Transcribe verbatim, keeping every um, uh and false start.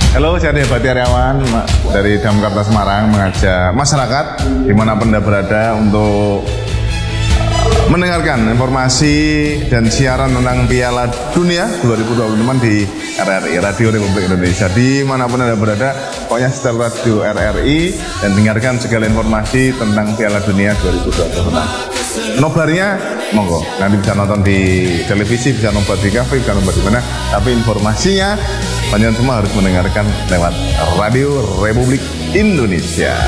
Halo, saya Debati Aryawan dari Damkar Semarang mengajak masyarakat dimanapun Anda berada untuk mendengarkan informasi dan siaran tentang Piala Dunia dua ribu dua puluh enam di R R I, Radio Republik Indonesia. Dimanapun Anda berada, pokoknya setel radio R R I dan dengarkan segala informasi tentang Piala Dunia dua ribu dua puluh enam. Nobarnya, monggo, nanti bisa nonton di televisi, bisa nobar di kafe, bisa nobar di mana, tapi informasinya, panjenengan semua harus mendengarkan lewat Radio Republik Indonesia.